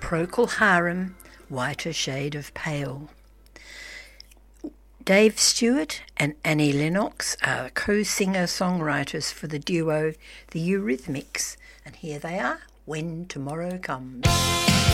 Procol Harum, Whiter Shade of Pale. Dave Stewart and Annie Lennox are co-singer-songwriters for the duo The Eurythmics, and here they are, When Tomorrow Comes.